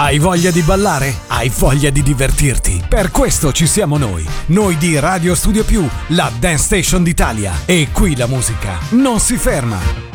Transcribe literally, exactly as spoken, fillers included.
Hai voglia di ballare? Hai voglia di divertirti? Per questo ci siamo noi, noi di Radio Studio Più, la Dance Station d'Italia. E qui la musica non si ferma.